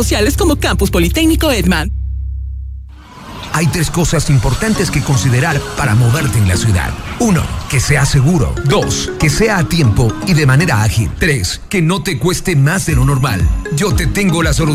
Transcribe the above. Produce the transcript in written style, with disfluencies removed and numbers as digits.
sociales como Campus Politécnico Edman. Hay 3 cosas importantes que considerar para moverte en la ciudad. 1, que sea seguro. 2, que sea a tiempo y de manera ágil. 3, que no te cueste más de lo normal. Yo te tengo la solución.